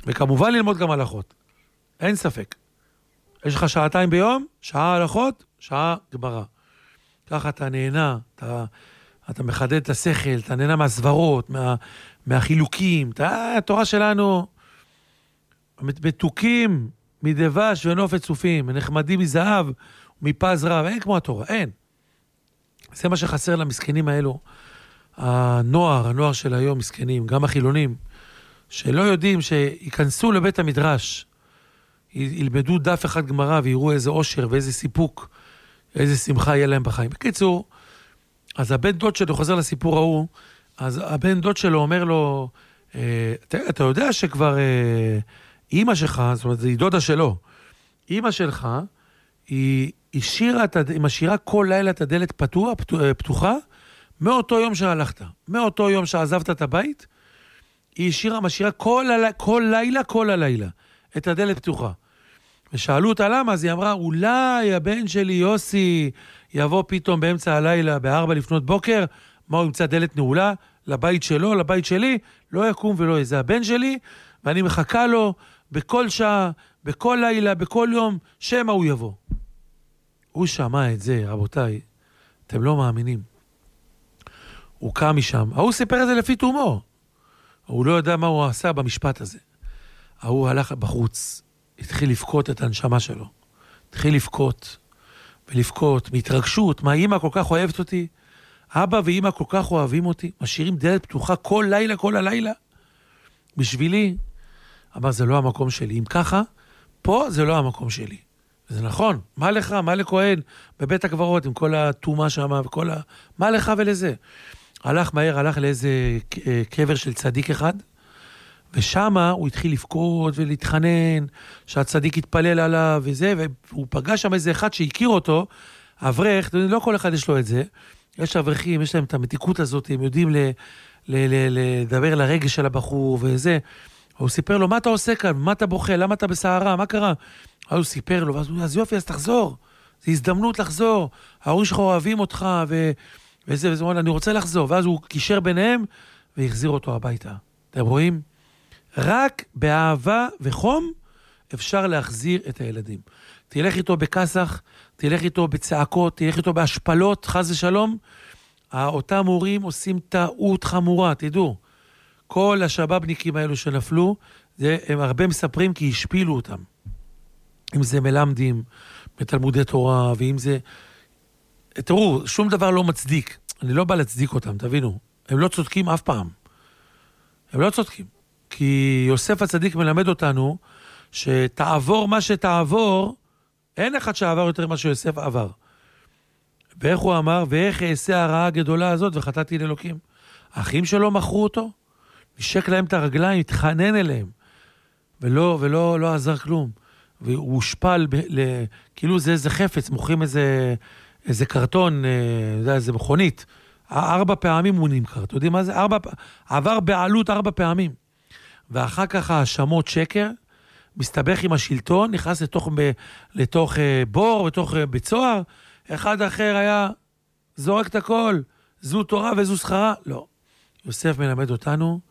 וכמובן ללמוד גם הלכות. אין ספק. יש לך 2 ביום, שעה הלכות, שעה גמרא. ככה אתה נהנה, אתה מחדד את השכל, אתה נהנה מהסברות, מהחילוקים. התורה שלנו מתוקים מדבש ונופת צופים, נחמדים מזהב ומפז רב. אין כמו התורה, אין. זה מה שחסר למסכנים האלו. הנוער של היום מסכנים, גם החילונים, שלא יודעים שיכנסו לבית המדרש, ילמדו דף אחד גמרא ויראו איזה אושר ואיזה סיפוק, איזה שמחה יהיה להם בחיים. בקיצור, אז הבן דוד שלו חוזר לסיפור ההוא, אז הבן דוד שלו אומר לו, אתה יודע שכבר אמא שלך, זאת אומרת, היא דודה שלו, אמא שלך, היא משאירה כל לילה את הדלת פתוחה, מאותו יום שהלכת, מאותו יום שעזבת את הבית, היא משאירה כל לילה, את הדלת פתוחה. ושאלו אותה למה, אז היא אמרה, אולי הבן שלי יוסי יבוא פתאום באמצע הלילה, 4 לפנות בוקר, מה הוא ימצא דלת נעולה, לבית שלו, לבית שלי, לא יקום ולא יהיה. זה הבן שלי, ואני מחכה לו בכל שעה, בכל לילה, בכל יום, שמה הוא יבוא. הוא שמע את זה, רבותיי, אתם לא מאמינים. הוא קם משם, הוא סיפר את זה לפי תומו. הוא לא יודע מה הוא עשה במשפט הזה. הוא הלך בחוץ, התחיל לבכות את הנשמה שלו. התחיל לבכות, ולבכות, מהתרגשות, מה אמא כל כך אוהבת אותי, אבא ואמא כל כך אוהבים אותי, משאירים דלת פתוחה כל לילה, כל הלילה. בשבילי, אמר, זה לא המקום שלי. אם ככה, פה זה לא המקום שלי. וזה נכון, מה לך, מה לכהן, בבית הקברות, עם כל התומה שם, וכל מה לך ולזה. הלך מהר, הלך לאיזה קבר של צדיק אחד, ושם הוא התחיל לבכות ולהתחנן, שהצדיק יתפלל עליו וזה, והוא פגש שם איזה אחד שהכיר אותו, אברך, לא כל אחד יש לו את זה, יש אברכים, יש להם את המתיקות הזאת, הם יודעים לדבר לרגש של הבחור וזה, הוא סיפר לו, מה אתה עושה כאן? מה אתה בוכה? למה אתה בסערה? מה קרה? אז הוא סיפר לו, אז יופי, אז תחזור, זו הזדמנות לחזור, ההורים שלך אוהבים אותך וזה, אני רוצה לחזור, ואז הוא קישר ביניהם והחזיר אותו הביתה. אתם רואים? רק באהבה וחום אפשר להחזיר את הילדים. תלך איתו בכסח, תלך איתו בצעקות, תלך איתו בהשפלות, חס ושלום. אותם הורים עושים טעות חמורה, תדעו. כל השבאבניקים האלו שנפלו, הם הרבה מספרים כי השפילו אותם. אם זה מלמדים בתלמודי תורה, ואם זה... תראו, שום דבר לא מצדיק. אני לא בא להצדיק אותם, תבינו. הם לא צודקים אף פעם. הם לא צודקים. כי יוסף הצדיק מלמד אותנו שתעבור מה שתעבור, אין אחד שעבר יותר ממה שיוסף עבר. ואיך הוא אמר? ואיך אעשה הרעה הגדולה הזאת וחטאתי לאלוקים? האחים שלו מכרו אותו, נשק להם את הרגליים, התחנן אליהם, ולא עזר כלום. והוא הושפל, כאילו זה איזה חפץ, מוכרים איזה קרטון, איזה מכונית. 4 פעמים הוא נמכר, אתה יודעים מה זה? עבר בעלות 4 פעמים. ואחר כך האשמות שקר, מסתבך עם השלטון, נכנס לתוך בור, לתוך בית סוהר, אחד אחר היה זורק את הכל, זו תורה וזו שכרה. לא. יוסף מלמד אותנו,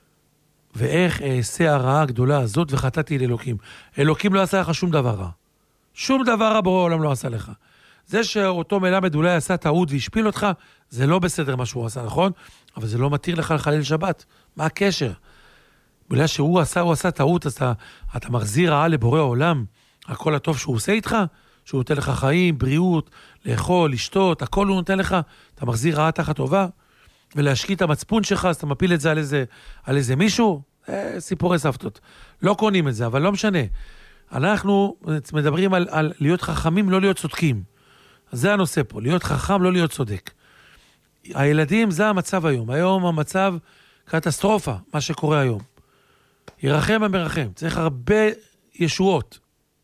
ואיך אעשה הרעה הגדולה הזאת וחטאתי לאלוקים. אלוקים לא עשה לך שום דבר רע. שום דבר רע בורא העולם לא עשה לך. זה שאותו מלמד אולי עשה טעות והשפיל אותך, זה לא בסדר מה שהוא עשה, נכון? אבל זה לא מתיר לך לחלל שבת. מה הקשר? בגלל שהוא עשה טעות, אז אתה מחזיר רעה לבורא העולם, הכל הטוב שהוא עושה איתך, שהוא נותן לך חיים, בריאות, לאכול, לשתות, הכל הוא נותן לך, אתה מחזיר רעה תחת טובה, ולהשקיע את המצפון שלך, אז אתה מפיל את זה על איזה מישהו, סיפורי סבתות. לא קונים את זה, אבל לא משנה. אנחנו מדברים על להיות חכמים, לא להיות צודקים. אז זה הנושא פה, להיות חכם, לא להיות צודק. הילדים, זה המצב היום. היום המצב קטסטרופה, מה שקורה היום. ירחם המרחם. צריך הרבה ישועות.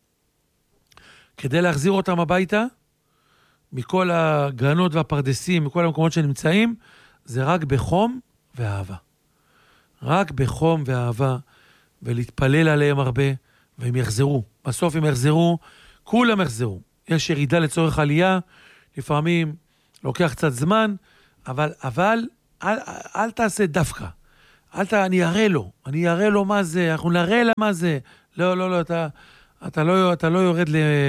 כדי להחזיר אותם הביתה, מכל הגרנות והפרדסים, מכל המקומות שנמצאים, זה רק בחום ואהבה. רק בחום ואהבה, ולהתפלל עליהם הרבה, והם יחזרו. בסוף הם יחזרו, כולם יחזרו. יש ירידה לצורך עלייה, לפעמים לוקח קצת זמן, אבל אל תעשה דווקא. אני אראה לו מה זה, אנחנו נראה לה מה זה. לא, אתה לא יורד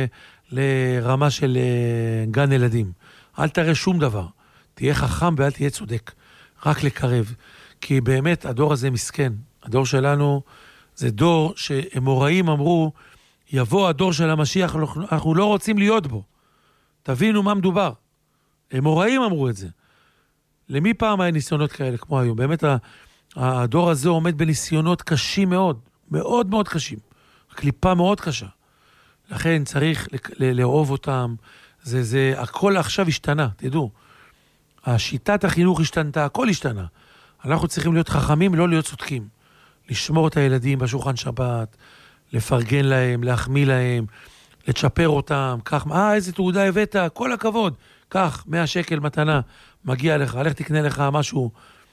לרמה של גן ילדים. אל תראה שום דבר. תהיה חכם ואל תהיה צודק. רק לקרב. כי באמת הדור הזה מסכן. הדור שלנו זה דור שאמוראים אמרו, יבוא הדור של המשיח, אנחנו לא רוצים להיות בו. תבינו מה מדובר. אמוראים אמרו את זה. למי פעם היה ניסיונות כאלה כמו היום? באמת הדור הזה עומד בניסיונות קשים מאוד. מאוד מאוד קשים. קליפה מאוד קשה. לכן צריך לאהוב אותם. הכל עכשיו השתנה, תדעו. השיטת החינוך השתנתה, הכל השתנה. אנחנו צריכים להיות חכמים, לא להיות צודקים. לשמור את הילדים בשולחן שבת, לפרגן להם, להחמיא להם, לצ'פר אותם, כך, איזה תעודה הבאת, כל הכבוד. כך, 100 שקל מתנה, מגיע לך, הלך תקנה לך משהו,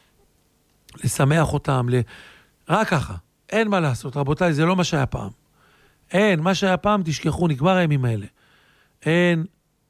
לשמח אותם, רק ככה. אין מה לעשות, רבותיי, זה לא מה שהיה פעם. אין, מה שהיה פעם, תשכחו, נגמר הימים האלה. אין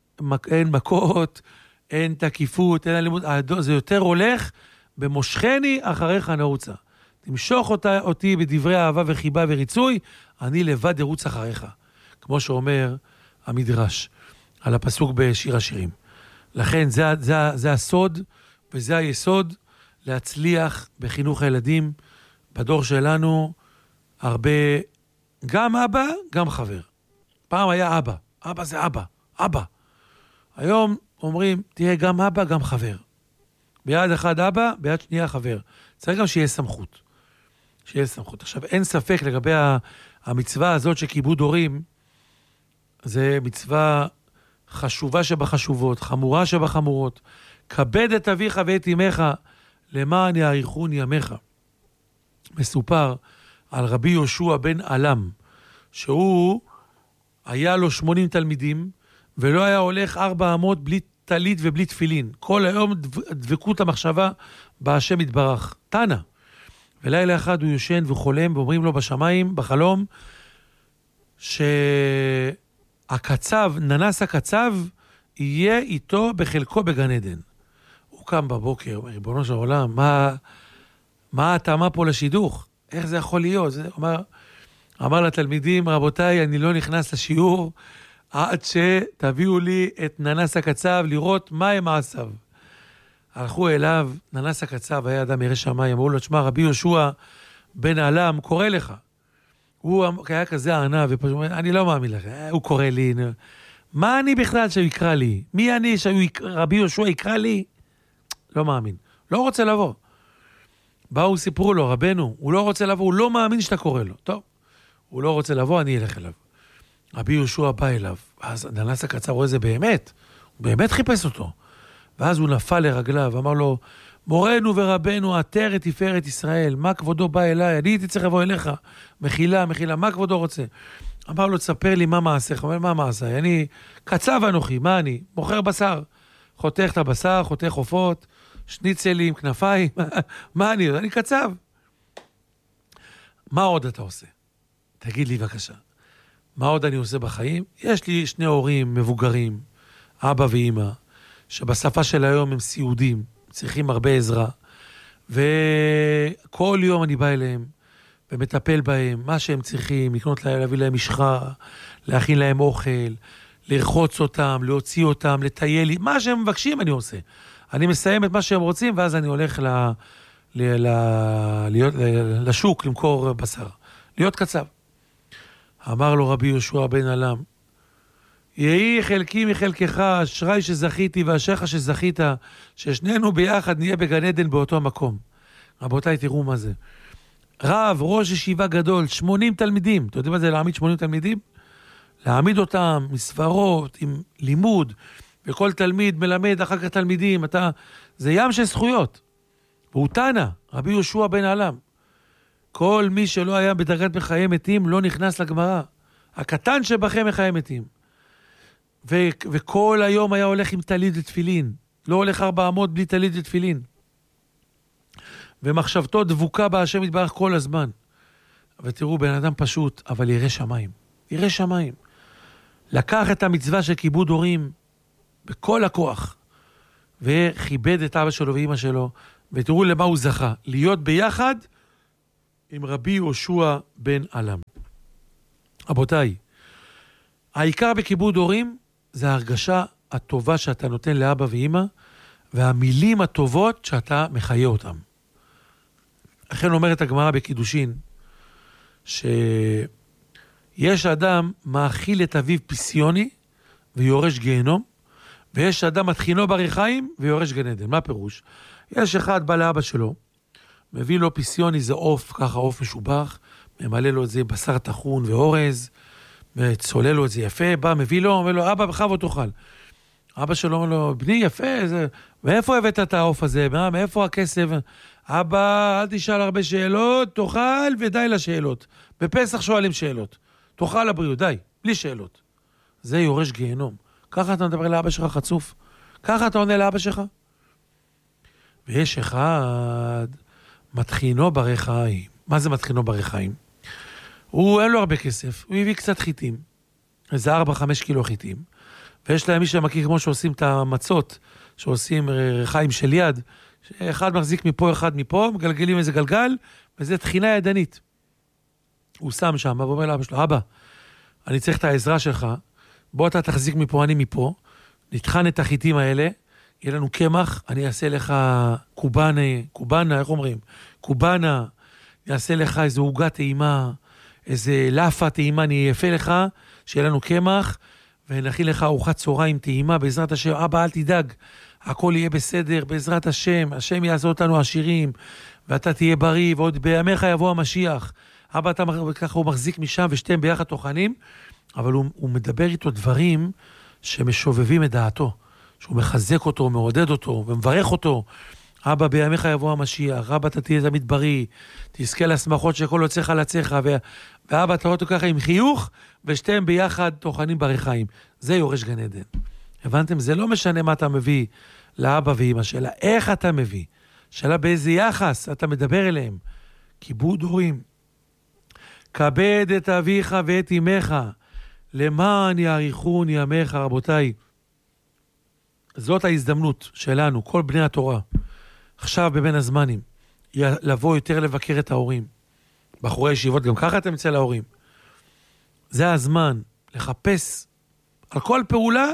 מכות, אין תקיפות, אין אלימות, זה יותר הולך במושכני אחריך נעוצה. תמשוך אותי בדברי אהבה וחיבה וריצוי, אני לבד ארוץ אחריך. כמו שאומר המדרש, על הפסוק בשיר השירים. לכן זה הסוד, וזה היסוד להצליח בחינוך הילדים. בדור שלנו הרבה, גם אבא, גם חבר. פעם היה אבא. אבא זה אבא. היום אומרים, תהיה גם אבא, גם חבר. ביד אחד אבא, ביד שנייה חבר. צריך גם שיהיה סמכות. עכשיו, אין ספק לגבי המצווה הזאת שכיבוד הורים, זה מצווה חשובה שבחשובות, חמורה שבחמורות. כבד את אביך ואת אמך, למען יאריכון ימיך. מסופר על רבי יהושע בן אלם, שהוא היה לו 80 תלמידים, ולא היה הולך 4 אמות בלי טלית ובלי תפילין. כל היום דבקות המחשבה בהשם יתברך. תנא. ולילה אחד הוא יושן וחולם, ואומרים לו בשמיים, בחלום, שהקצב, ננס הקצב, יהיה איתו בחלקו בגן עדן. הוא קם בבוקר, אומר, ריבונו של עולם, מה התאמה פה לשידוך? איך זה יכול להיות? אמר לתלמידים, רבותיי, אני לא נכנס לשיעור, עד שתביאו לי את ננס הקצב, לראות מה הם מעשיו. הלכו אליו, ננס הקצב, היה אדם ירא שמיים, אמרו לו, תשמע, רבי יהושע בן אלם, קורא לך. הוא היה כזה ענה, ופשוט, אני לא מאמין לך, הוא קורא לי. מה אני בכלל שהוא יקרא לי? מי אני שרבי יהושע יקרא לי? לא מאמין. לא רוצה לבוא. באו, סיפרו לו, רבנו, הוא לא רוצה לבוא, הוא לא מאמין שאתה קורא לו. טוב, הוא לא רוצה לבוא, אני אלך אליו. רבי יהושע בא אליו, אז ננס הקצב רואה זה באמת, הוא באמת חיפש אותו. ואז הוא נפל לרגליו, אמר לו, מורנו ורבנו, עטר את תפארת ישראל, מה כבודו בא אליי? אני הייתי צריך לבוא אליך, מחילה, מה כבודו רוצה? אמר לו, תספר לי מה מעשיך, אומר, מה מעשיי? אני קצב אנוכי, מה אני? מוכר בשר, חותך את הבשר, חותך עופות, שניצלים, כנפיים, מה אני? אני קצב. מה עוד אתה עושה? תגיד לי בבקשה. מה עוד אני עושה בחיים? יש לי 2 הורים מבוגרים, אבא ואמא, שבשפה של היום הם סיעודים, צריכים הרבה עזרה, וכל יום אני בא אליהם, ומטפל בהם, מה שהם צריכים, לקנות להם, להביא להם משחה, להכין להם אוכל, לרחוץ אותם, להוציא אותם, לטייל לי, מה שהם מבקשים אני עושה. אני מסיים את מה שהם רוצים, ואז אני הולך לשוק למכור בשר, להיות קצב. אמר לו רבי יהושע בן אלם, יהי חלקי מחלקך, אשרי שזכיתי ואשריך שזכית, ששנינו ביחד נהיה בגן עדן באותו מקום. רבותיי, תראו מה זה. רב, ראש ישיבה גדול, 80 תלמידים. אתה יודעים מה זה להעמיד 80 תלמידים? להעמיד אותם מספרות, עם לימוד, וכל תלמיד מלמד אחר כך תלמידים. זה ים של זכויות. והוא תנא, רבי יהושע בן אלם. כל מי שלא היה בדרגת מחיי מתים לא נכנס לגמרא. הקטן שבכם מחיי מתים. וכל היום היה הולך עם טלית ותפילין. לא הולך 4 אמות בלי טלית ותפילין. ומחשבתו דבוקה בהשם יתברך כל הזמן. ותראו, בן אדם פשוט, אבל ירא שמיים. ירא שמיים. לקח את המצווה של כיבוד הורים בכל הכוח, וכיבד את אבא שלו ואמא שלו, ותראו למה הוא זכה. להיות ביחד עם רבי יהושע בן אלם. רבותיי, העיקר בכיבוד הורים זה ההרגשה הטובה שאתה נותן לאבא ואמא, והמילים הטובות שאתה מחיה אותם. לכן אומרת הגמרא בקידושין, שיש אדם מאכיל את אביו פסיוני ויורש גיהנום, ויש אדם מתחינו בריחיים ויורש גן עדן. מה פירוש? יש אחד בא לאבא שלו, מביא לו פסיוני, זה עוף, ככה עוף משובח, ממלא לו את זה בשר טחון ואורז, וצולל לו את זה יפה, בא, מביא לו, אומר לו, אבא, בכבוד תאכל. אבא שלו אומר לו, בני יפה, זה... מאיפה הבאת את העוף הזה? מאיפה הכסף? אבא, אל תשאל הרבה שאלות, תאכל ודי לשאלות. בפסח שואלים שאלות. תאכל לבריאות, די, בלי שאלות. זה יורש גיהנום. ככה אתה מדבר לאבא שלך חצוף? ככה אתה עונה לאבא שלך? ויש אחד, מתחינו ברחיים. מה זה מתחינו ברחיים? הוא אין לו הרבה כסף, הוא הביא קצת חיטים. איזה 4-5 קילו חיטים. ויש להם מי שמכיר כמו שעושים את המצות, שעושים רחיים של יד, אחד מחזיק מפה, אחד מפה, מגלגלים איזה גלגל, וזה תחינה ידנית. הוא שם שם, ואומר לאבא שלו, אבא, אני צריך את העזרה שלך, בוא אתה תחזיק מפה, אני מפה, נטחן את החיטים האלה, יהיה לנו קמח, אני אעשה לך קובנה, איך אומרים? קובנה, אני אעשה לך איזו עוגה טעימה, איזה לאפה טעימה, אני אפה לך, שיהיה לנו קמח, ונכין לך ארוחת צהריים טעימה, בעזרת השם, אבא אל תדאג, הכל יהיה בסדר, בעזרת השם, השם יעשה אותנו עשירים, ואתה תהיה בריא, ועוד בימיך יבוא המשיח. אבא, אתה ככה הוא מחזיק משם, ושתיהם ביחד טוחנים, אבל הוא מדבר איתו דברים שמשובבים את דעתו, שהוא מחזק אותו, מעודד אותו, ומברך אותו. אבא, בימיך יבוא המשיח, אבא, אתה תהיה תמיד בריא, תזכה לשמחות שכל יוצאך לצאך, ואבא, אתה רואה אותו ככה עם חיוך, ושתיהם ביחד טוחנים ברחיים. זה יורש גן עדן. הבנתם? זה לא משנה מה אתה מביא לאבא ואמא, שאלה איך אתה מביא, שאלה באיזה יחס אתה מדבר אליהם. כיבוד הורים. כבד את אביך ואת אמך, למען יאריכון ימיך. רבותיי, זאת ההזדמנות שלנו, כל בני התורה, עכשיו בבין הזמנים, לבוא יותר לבקר את ההורים. בחורי ישיבות, גם ככה אתם אצל ההורים. זה הזמן לחפש על כל פעולה,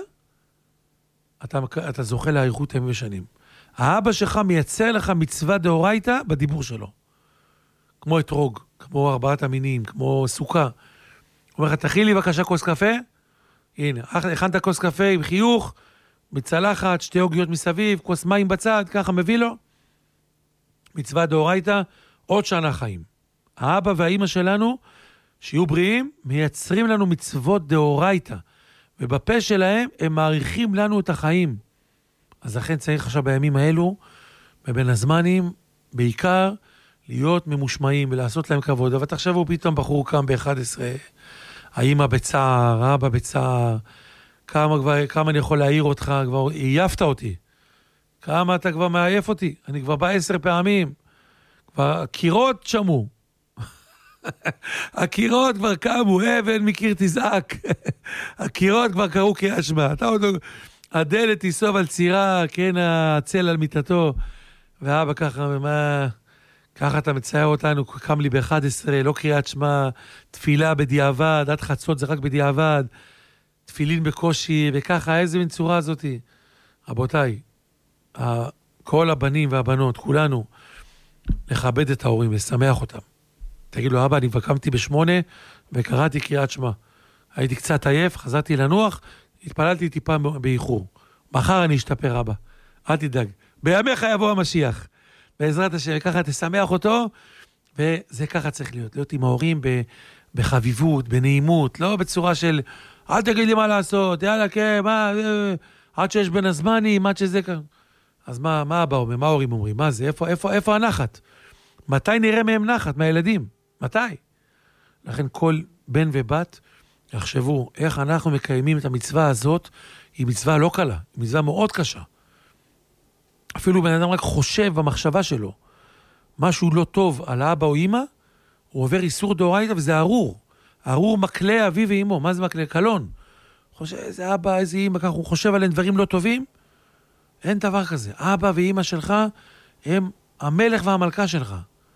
אתה זוכה לאריכות ימים ושנים. האבא שלך מייצר לך מצווה דאורייתא בדיבור שלו. כמו אתרוג, כמו 4 המינים, כמו סוכה. הוא אומר לך, תכין לי בבקשה כוס קפה, הנה, הכנת כוס קפה עם חיוך, מצלחת, 2 עוגיות מסביב, כוס מים בצד, ככה מביא לו. מצווה דאורייתא, עוד שנה חיים. האבא והאמא שלנו, שיהיו בריאים, מייצרים לנו מצוות דאורייתא. ובפה שלהם הם מעריכים לנו את החיים. אז לכן צריך עכשיו בימים האלו, בבין הזמנים, בעיקר, להיות ממושמעים ולעשות להם כבוד. אבל תחשבו, פתאום בחור קם ב-11, האמא בצער, האבא בצער, כמה אני יכול להעיר אותך, כבר עייפת אותי. כמה אתה כבר מעייף אותי, אני כבר בא 10 פעמים. כבר הקירות שמו. הקירות כבר קמו, אבן מקיר תזעק. הקירות כבר קראו קריאת שמע. אתה עוד... הדלת תיסוב על צירה, כן, הצל על מיטתו. ואבא ככה, מה... ככה אתה מצייר אותנו, קם לי ב-11, לא קריאת שמע, תפילה בדיעבד, עד חצות זה רק בדיעבד, תפילין בקושי, וככה, איזה מין צורה הזאת. רבותיי, כל הבנים והבנות, כולנו, לכבד את ההורים, לשמח אותם. תגיד לו, אבא, אני קמתי ב8 וקראתי קריאת שמע. הייתי קצת עייף, חזרתי לנוח, התפללתי טיפה באיחור. מחר אני אשתפר, אבא. אל תדאג. בימיך יבוא המשיח. בעזרת השם, ככה תשמח אותו, וזה ככה צריך להיות עם ההורים בחביבות, בנעימות, לא בצורה של, אל תגיד לי מה לעשות, יאללה, כן, מה, עד שיש בין הזמנים, עד שזה כאן. אז מה אבא אומר, מה ההורים אומרים? מה זה, איפה הנחת? מתי נראה מהם נחת, מהילדים? מתי? לכן כל בן ובת יחשבו איך אנחנו מקיימים את המצווה הזאת, היא מצווה לא קלה, היא מצווה מאוד קשה. אפילו בן אדם רק חושב במחשבה שלו, משהו לא טוב על האבא או אמא, הוא עובר איסור דאורייתא וזה ארור. ארור מקלה אבי ואמו. מה זה מקלה? קלון. חושב, איזה אבא, איזה אמא, ככה הוא חושב עליהם דברים לא טובים? אין דבר כזה. אבא ואמא שלך הם המלך והמלכה שלך.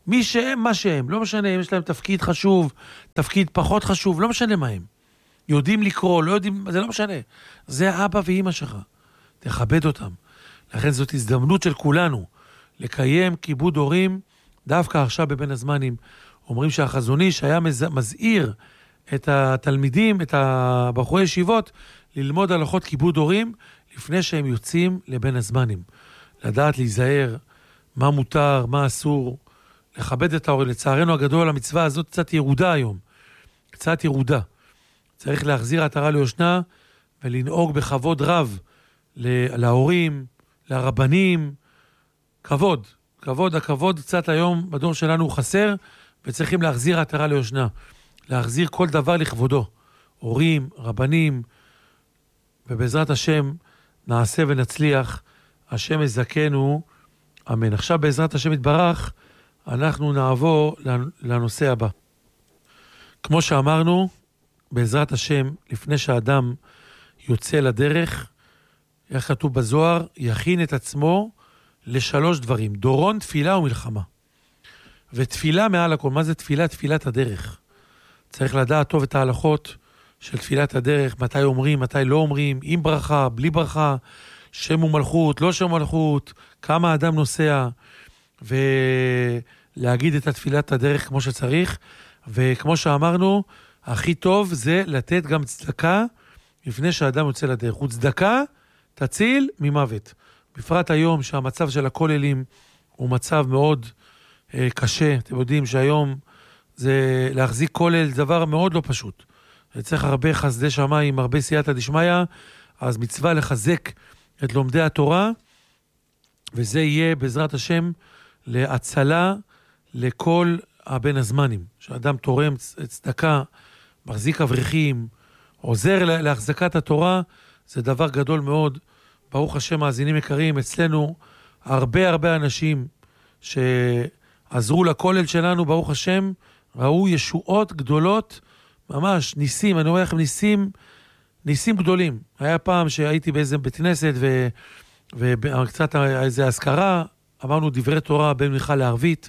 מי שהם, מה שהם, לא משנה אם יש להם תפקיד חשוב, תפקיד פחות חשוב, לא משנה מה הם. יודעים לקרוא, לא יודעים, זה לא משנה. זה אבא ואמא שלך. תכבד אותם. לכן זאת הזדמנות של כולנו לקיים כיבוד הורים, דווקא עכשיו בבין הזמנים. אומרים שהחזון איש היה מזהיר את התלמידים, את הבחורי ישיבות, ללמוד הלכות כיבוד הורים, לפני שהם יוצאים לבין הזמנים. לדעת להיזהר מה מותר, מה אסור, לכבד את ההורים. לצערנו הגדול, המצווה הזאת קצת ירודה היום. קצת ירודה. צריך להחזיר עטרה ליושנה, ולנהוג בכבוד רב להורים, לרבנים. כבוד. הכבוד קצת היום בדור שלנו הוא חסר, וצריכים להחזיר עטרה ליושנה. להחזיר כל דבר לכבודו. הורים, רבנים, ובעזרת השם נעשה ונצליח. השם יזכנו, אמן. עכשיו בעזרת השם יתברך, אנחנו נעבור לנושא הבא. כמו שאמרנו, בעזרת השם, לפני שהאדם יוצא לדרך, איך כתוב בזוהר, יכין את עצמו לשלוש דברים, דורון, תפילה ומלחמה. ותפילה מעל הכל, מה זה תפילה? תפילת הדרך. צריך לדעת טוב את ההלכות של תפילת הדרך, מתי אומרים, מתי לא אומרים, עם ברכה, בלי ברכה, שם ומלכות, לא שם ומלכות, כמה האדם נוסע, ולהגיד את התפילת הדרך כמו שצריך, וכמו שאמרנו, הכי טוב זה לתת גם צדקה לפני שהאדם יוצא לדרך. וצדקה תציל ממוות. בפרט היום שהמצב של הכוללים הוא מצב מאוד קשה. אתם יודעים שהיום זה להחזיק כולל דבר מאוד לא פשוט. צריך הרבה חסדי שמיים, הרבה סייעתא דשמיא, אז מצווה לחזק את לומדי התורה, וזה יהיה בעזרת השם להצלה לכל הבן הזמנים. שאדם תורם צדקה, מחזיק אברכים, עוזר להחזקת התורה, זה דבר גדול מאוד. ברוך השם, מאזינים יקרים, אצלנו הרבה אנשים שעזרו לכולל שלנו, ברוך השם, ראו ישועות גדולות, ממש ניסים, אני אומר לכם ניסים גדולים. היה פעם שהייתי באיזה בית כנסת וקצת איזה הזכרה, אמרנו דברי תורה בין מיכל לערבית,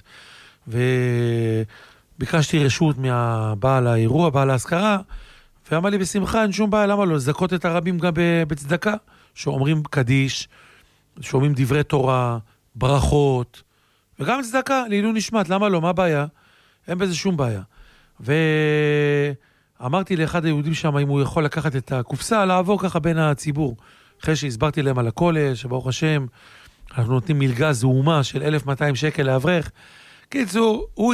וביקשתי רשות מהבעל האירוע, בעל ההזכרה, ואמר לי בשמחה, אין שום בעיה, למה לא? לזכות את הרבים גם בצדקה, שאומרים קדיש, שאומרים דברי תורה, ברכות, וגם צדקה, לעילוי נשמת, למה לא? מה הבעיה? אין בזה שום בעיה. ואמרתי לאחד היהודים שם, אם הוא יכול לקחת את הקופסה, לעבור ככה בין הציבור. אחרי שהסברתי להם על הכולל, שברוך השם, אנחנו נותנים מלגה זעומה של 1,200 שקל לאברך. קיצור, הוא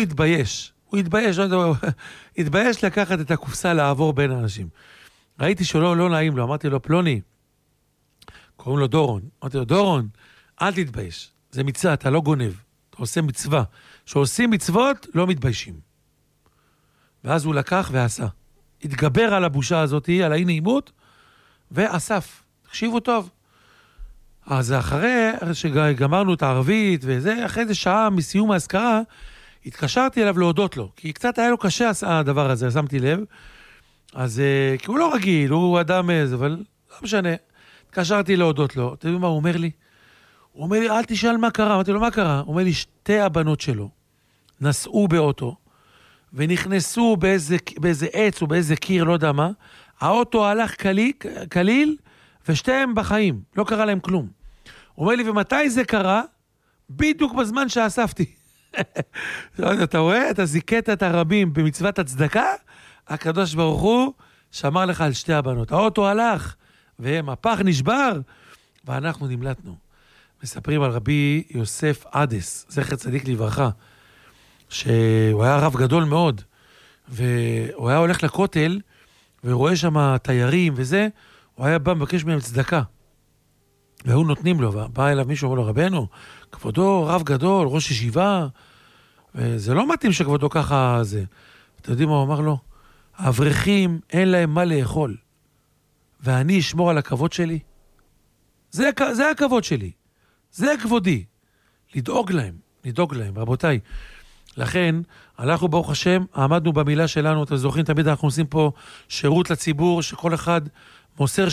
התבייש לקחת את הקופסה לעבור בין האנשים. ראיתי שלא נעים לו, אמרתי לו, פלוני, קוראים לו דורון. אמרתי לו, דורון, אל תתבייש. זה מצווה, אתה לא גונב. אתה עושה מצווה. שעושים מצוות, לא מתביישים. ואז הוא לקח ועשה. התגבר על הבושה הזאת, על האי נעימות, ואסף. תקשיבו טוב. אז אחרי שגמרנו את הערבית וזה, אחרי זה שעה מסיום ההזכרה, התקשרתי אליו להודות לו, כי קצת היה לו קשה הדבר הזה, שמתי לב. אז, כי הוא לא רגיל, הוא אדם איזה, אבל לא משנה. התקשרתי להודות לו. אתם יודעים מה הוא אומר לי? הוא אומר לי, אל תשאל מה קרה. אמרתי לו, מה קרה? הוא אומר לי, שתי הבנות שלו נסעו באוטו, ונכנסו באיזה עץ או באיזה קיר, לא יודע מה. האוטו הלך קליל, ושתיהם בחיים. לא קרה להם כלום. הוא אומר לי, ומתי זה קרה? בדיוק בזמן שאספתי. אתה רואה? אתה זיקת את הרבים במצוות הצדקה, הקדוש ברוך הוא שמר לך על שתי הבנות. האוטו הלך, והם הפח נשבר, ואנחנו נמלטנו. מספרים על רבי יוסף עדס, זכר צדיק לברכה, שהוא היה רב גדול מאוד, והוא היה הולך לכותל, ורואה שם תיירים וזה, הוא היה בא מבקש מהם צדקה. והוא נותנים לו, ובא אליו מישהו, אומר לו, רבנו, כבודו רב גדול, ראש ישיבה, וזה לא מתאים שכבודו ככה זה. אתם יודעים מה הוא אמר לו? האברכים אין להם מה לאכול, ואני אשמור על הכבוד שלי. זה הכבוד שלי. זה כבודי. לדאוג להם, רבותיי. לכן, אנחנו ברוך השם, עמדנו במילה שלנו, אתם זוכרים, תמיד אנחנו עושים פה שירות לציבור, שכל אחד מוסר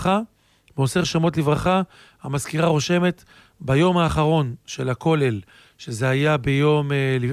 שמות לברכה, המזכירה רושמת, ביום האחרון של הכולל, שזה היה ביום,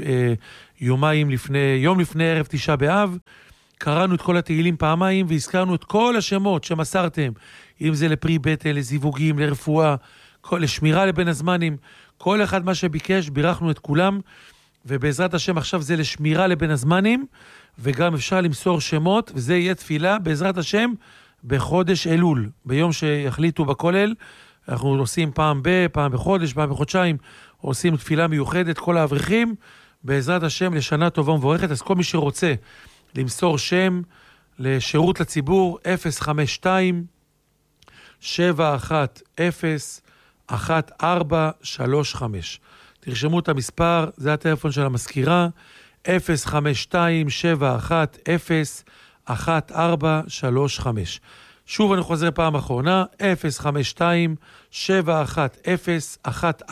יום לפני ערב תשעה באב, קראנו את כל התהילים פעמיים, והזכרנו את כל השמות שמסרתם, אם זה לפרי בטן, לזיווגים, לרפואה, לשמירה לבין הזמנים, כל אחד מה שביקש, בירכנו את כולם, ובעזרת השם עכשיו זה לשמירה לבין הזמנים, וגם אפשר למסור שמות, וזה יהיה תפילה בעזרת השם בחודש אלול, ביום שיחליטו בכולל, אנחנו עושים פעם בחודש, פעם בחודשיים, עושים תפילה מיוחדת, כל האברכים, בעזרת השם לשנה טובה ומבורכת. אז כל מי שרוצה למסור שם לשירות לציבור, 052-710-1435. תרשמו את המספר, זה הטלפון של המזכירה, 052-710-1435. שוב אני חוזר פעם אחרונה, 052-710-1435.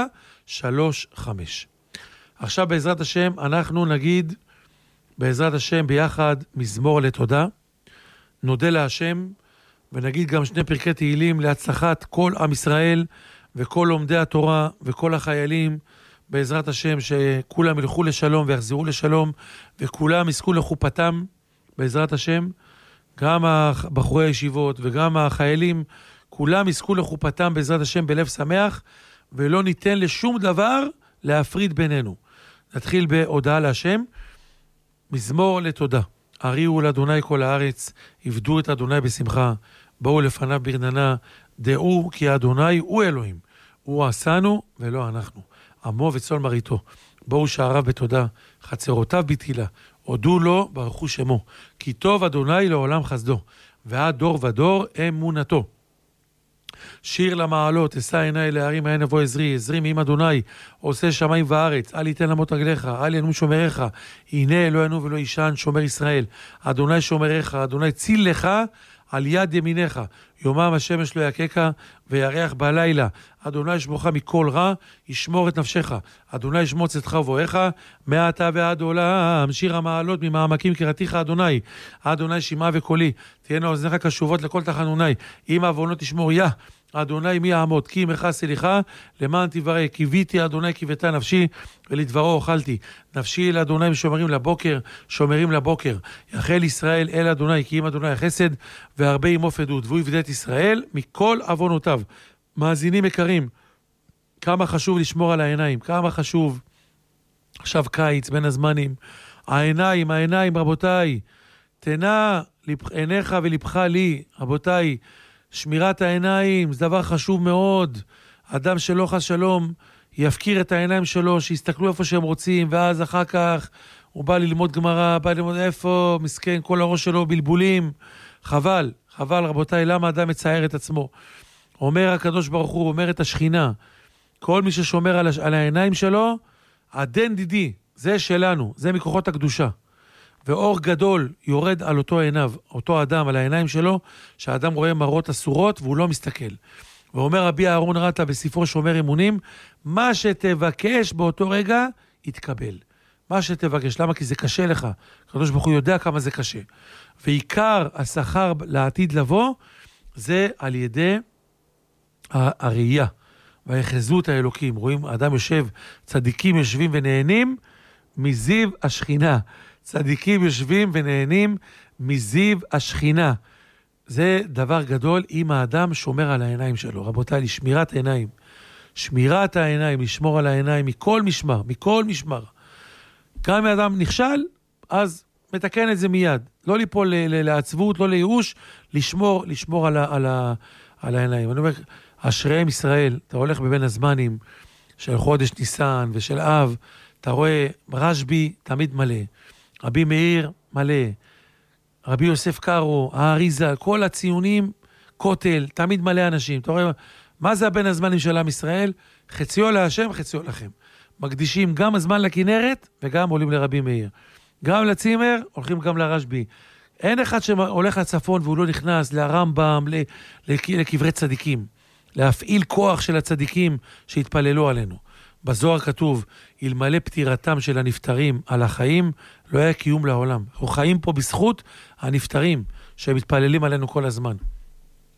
עכשיו בעזרת השם אנחנו נגיד, בעזרת השם ביחד, מזמור לתודה, נודה להשם, ונגיד גם שני פרקי תהילים להצלחת כל עם ישראל, וכל לומדי התורה, וכל החיילים, בעזרת השם שכולם ילכו לשלום ויחזרו לשלום, וכולם יזכו לחופתם, בעזרת השם, גם בחורי הישיבות וגם החיילים, כולם יזכו לחופתם בעזרת השם בלב שמח, ולא ניתן לשום דבר להפריד בינינו. נתחיל בהודעה להשם, מזמור לתודה. הריעו לאדוני כל הארץ, עבדו את אדוני בשמחה, באו לפניו ברננה, דעו כי אדוני הוא אלוהים, הוא עשנו ולא אנחנו, עמו וצאן מרעיתו. בואו שעריו בתודה, חצרותיו בתהילה, הודו לו ברכו שמו, כי טוב אדוני לעולם חסדו, ועד דור ודור אמונתו. שיר למעלות, אשא עיני להרים העין אבוא עזרי, עזרי מעם אדוני, עושה שמיים וארץ, אל יתן למות רגליך, אל ינום שומריך, הנה לא ינום ולא ישן שומר ישראל, אדוני שומריך, אדוני ציל לך על יד ימיניך, יומם השמש לא יקקה וירח בלילה, אדוני ישמורך מכל רע, ישמור את נפשך, אדוני ישמור צאתך ובואך, מעתה ועד עולם, שיר המעלות ממעמקים קראתיך אדוני, אדוני שמעה וקולי, תהיינה אוזניך קשובות לכל תחנוני, אם עוונות תשמור יה, אדוני מי יעמוד, כי עמך סליחה, למען תברא, קיוויתי אדוני קיוותה נפשי, ולדברו אוכלתי, נפשי אל אדוני שומרים לבוקר, שומרים לבוקר, יחל ישראל אל אדוני, כי אם אדוני החסד, והרבה עמו פדות, והוא יפדה את ישראל מכל עוונותיו. מאזינים יקרים, כמה חשוב לשמור על העיניים, כמה חשוב, עכשיו קיץ בין הזמנים, העיניים רבותיי, תנה עיניך ולבך לי, רבותיי, שמירת העיניים זה דבר חשוב מאוד, אדם שלא חס שלום יפקיר את העיניים שלו, שיסתכלו איפה שהם רוצים, ואז אחר כך הוא בא ללמוד גמרא, בא ללמוד איפה, מסכן, כל הראש שלו בלבולים, חבל רבותיי, למה אדם מצייר את עצמו? אומר הקדוש ברוך הוא, אומר את השכינה, כל מי ששומר על העיניים שלו, עדן דידי, זה שלנו, זה מכוחות הקדושה. ואור גדול יורד על אותו עיניו, אותו אדם, על העיניים שלו, שהאדם רואה מראות אסורות והוא לא מסתכל. ואומר רבי אהרון רטה בספרו שומר אמונים, מה שתבקש באותו רגע, יתקבל. מה שתבקש, למה? כי זה קשה לך. הקדוש ברוך הוא יודע כמה זה קשה. ועיקר השכר לעתיד לבוא, זה על ידי הראייה והיחזות האלוקים. רואים, האדם יושב, צדיקים יושבים ונהנים מזיו השכינה. צדיקים יושבים ונהנים מזיו השכינה. זה דבר גדול אם האדם שומר על העיניים שלו. רבותיי, לשמירת העיניים. שמירת העיניים, לשמור על העיניים מכל משמר. גם אם האדם נכשל, אז מתקן את זה מיד. לא ליפול לעצבות, לא לייאוש, לשמור על העיניים. אני אומר, אשריהם ישראל, אתה הולך בבין הזמנים של חודש ניסן ושל אב, אתה רואה רשב"י תמיד מלא. רבי מאיר מלא, רבי יוסף קארו, האריזה, כל הציונים, כותל, תמיד מלא אנשים. אתה רואה, מה זה בין הזמנים של עם ישראל? חציו להשם, חציו לכם. מקדישים גם הזמן לכנרת, וגם עולים לרבי מאיר. גם לצימר, הולכים גם לרשב"י. אין אחד שהולך לצפון והוא לא נכנס לרמב"ם, לקברי צדיקים. להפעיל כוח של הצדיקים שהתפללו עלינו. בזוהר כתוב, אלמלא פטירתם של הנפטרים על החיים, לא היה קיום לעולם. אנחנו חיים פה בזכות הנפטרים שמתפללים עלינו כל הזמן.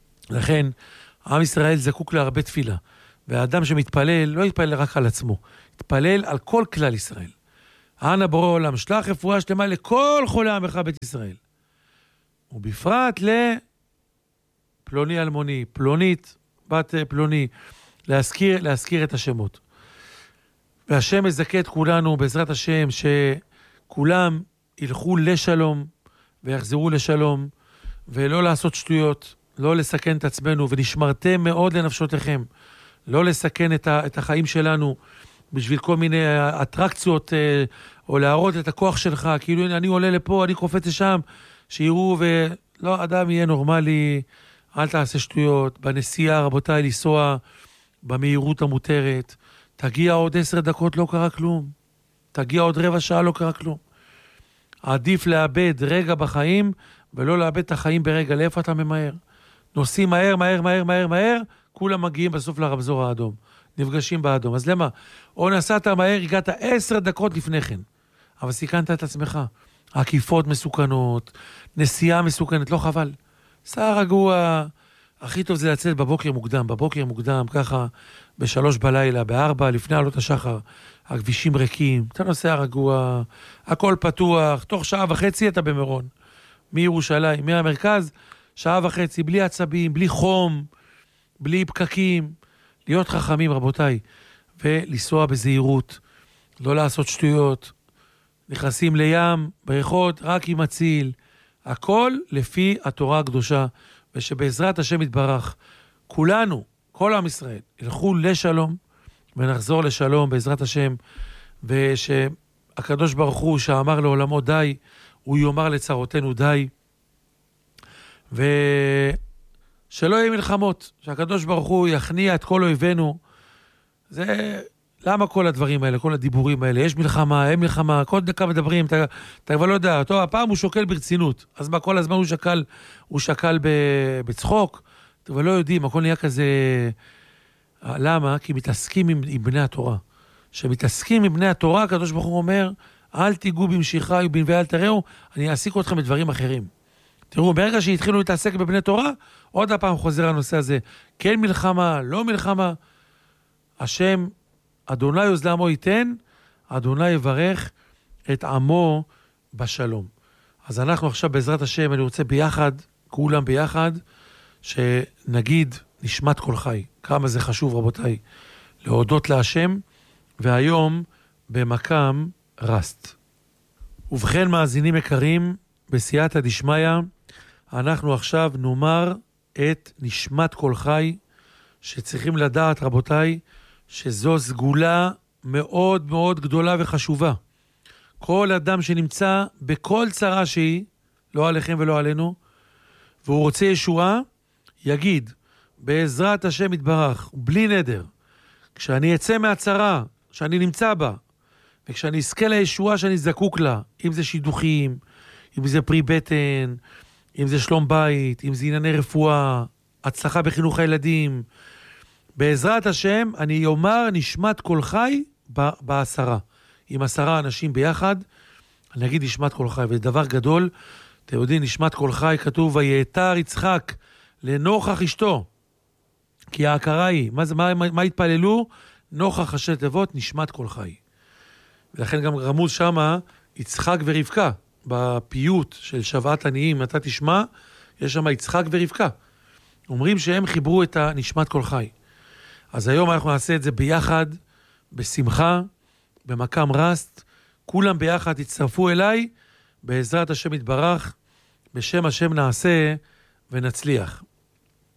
לכן, עם ישראל זקוק להרבה תפילה. והאדם שמתפלל, לא יתפלל רק על עצמו. תפלל על כל כלל ישראל. אנא בורא עולם, שלח רפואה שלמה לכל חולי עמך בית ישראל. ובפרט לפלוני אלמוני, פלונית, בת פלוני, להזכיר את השמות. והשם מזכה את כולנו בעזרת השם, שכולם ילכו לשלום ויחזרו לשלום, ולא לעשות שטויות, לא לסכן את עצמנו, ונשמרתם מאוד לנפשותיכם, לא לסכן את החיים שלנו, בשביל כל מיני אטרקציות, או להראות את הכוח שלך, כאילו אני עולה לפה, אני קופץ לשם, שיראו, ולא, אדם יהיה נורמלי, אל תעשה שטויות, בנסיעה רבותיי, לנסוע במהירות המותרת, תגיע עוד 10 דקות, לא קרה כלום, תגיע עוד רבע שעה, לא קרה כלום. עדיף לאבד רגע בחיים, ולא לאבד את החיים ברגע. לאיפה אתה ממהר? נוסעים מהר, מהר, מהר, מהר, מהר, כולם מגיעים בסוף לרמזור האדום. נפגשים באדום. אז למה? או נסעת מהר, הגעת 10 דקות לפני כן. אבל סיכנת את עצמך. עקיפות מסוכנות, נסיעה מסוכנת, לא חבל. סע רגוע, הכי טוב זה לצאת בבוקר מוקדם, ככה, ב3 בלילה, ב4, לפני עלות השחר. הכבישים ריקים, אתה נוסע רגוע, הכל פתוח, תוך 1.5 שעה אתה במירון. מירושלים, מהמרכז, 1.5 שעה, בלי עצבים, בלי חום, בלי פקקים. להיות חכמים רבותיי, ולנסוע בזהירות, לא לעשות שטויות, נכנסים לים, בריכות, רק עם מציל, הכל לפי התורה הקדושה, ושבעזרת השם יתברך, כולנו, כל עם ישראל, ילכו לשלום, ונחזור לשלום בעזרת השם, ושהקדוש ברוך הוא שאמר לעולמו די, הוא יאמר לצרותינו די, שלא יהיה מלחמות, שהקדוש ברוך הוא יכניע את כל אויבינו. זה, למה כל הדברים האלה, כל הדיבורים האלה? יש מלחמה, אין מלחמה, כל דקה מדברים, אתה כבר לא יודע, טוב, הפעם הוא שוקל ברצינות, אז מה, כל הזמן הוא שקל בצחוק, אתה כבר לא יודעים, הכל נהיה כזה, למה? כי מתעסקים עם בני התורה. שמתעסקים עם בני התורה, הקדוש ברוך הוא אומר, אל תיגעו במשיכה ואל תראו, אני אעסיק אתכם בדברים אחרים. תראו, ברגע שהתחילו להתעסק בבני תורה, עוד הפעם חוזר הנושא הזה, כן מלחמה, לא מלחמה, השם, אדוני עוז לעמו ייתן, אדוני יברך את עמו בשלום. אז אנחנו עכשיו בעזרת השם, אני רוצה ביחד, כולם ביחד, שנגיד נשמת כל חי. כמה זה חשוב רבותיי, להודות להשם, והיום במקם רסט. ובכן מאזינים יקרים, בסייעתא דשמיא, אנחנו עכשיו נאמר את נשמת כל חי, שצריכים לדעת רבותיי, שזו סגולה מאוד מאוד גדולה וחשובה. כל אדם שנמצא בכל צרה שהיא, לא עליכם ולא עלינו, והוא רוצה ישועה, יגיד, בעזרת השם יתברך, בלי נדר, כשאני אצא מהצרה שאני נמצא בה, וכשאני אזכה לישועה שאני זקוק לה, אם זה שידוכים, אם זה פרי בטן, אם זה שלום בית, אם זה ענייני רפואה, הצלחה בחינוך הילדים, בעזרת השם אני אומר נשמת כל חי ב10. עם 10 אנשים ביחד, אני אגיד נשמת כל חי, וזה דבר גדול, אתם יודעים, נשמת כל חי כתוב, ויתר יצחק לנוכח אשתו, כי ההכרה היא, מה התפללו? נוכח ראשי תיבות, נשמת כל חי. ולכן גם רמוז שמה, יצחק ורבקה, בפיוט של שוועת עניים, אתה תשמע, יש שם יצחק ורבקה. אומרים שהם חיברו את הנשמת כל חי. אז היום אנחנו נעשה את זה ביחד, בשמחה, במקם רסט, כולם ביחד תצטרפו אליי, בעזרת השם יתברך, בשם השם נעשה ונצליח.